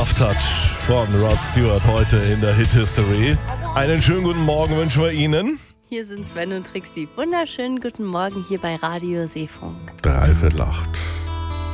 Love Touch von Rod Stewart heute in der Hit History. Einen schönen guten Morgen wünschen wir Ihnen. Hier sind Sven und Trixie. Wunderschönen guten Morgen hier bei Radio Seefunk. 7:45.